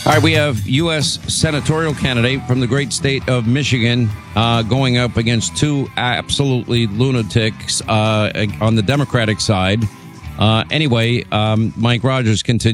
All right, we have U.S. senatorial candidate from the great state of Michigan going up against two absolutely lunatics on the Democratic side. Anyway, Mike Rogers continues.